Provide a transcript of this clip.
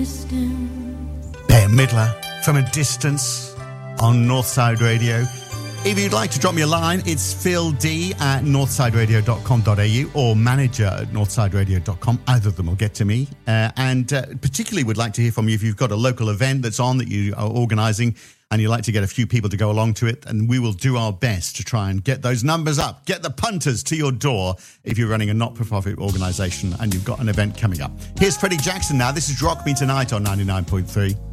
Bette Midler, From a Distance on Northside Radio. If you'd like to drop me a line, it's philD@northsideradio.com.au or manager@northsideradio.com. Either of them will get to me. And particularly would like to hear from you if you've got a local event that's on that you are organising and you'd like to get a few people to go along to it, and we will do our best to try and get those numbers up, get the punters to your door if you're running a not-for-profit organisation and you've got an event coming up. Here's Freddie Jackson now. This is Rock Me Tonight on 99.3.